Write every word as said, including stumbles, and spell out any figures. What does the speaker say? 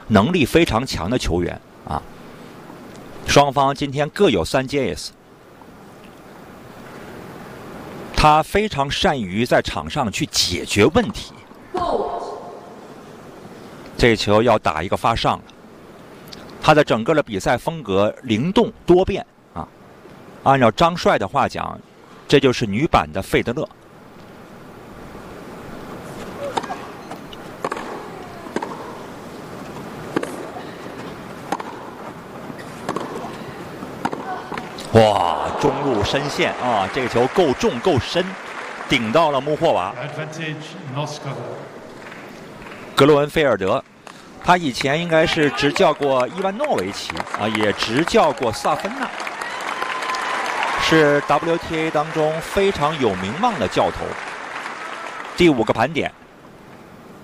能力非常强的球员啊。双方今天各有三接 ace， 他非常善于在场上去解决问题。这球要打一个发上了，他的整个的比赛风格灵动多变啊。按照张帅的话讲，这就是女版的费德勒。哇，中路深线啊，这个球够重够深，顶到了穆霍瓦。格罗文菲尔德，他以前应该是执教过伊万诺维奇啊，也执教过萨芬纳，是 W T A 当中非常有名望的教头。第五个盘点。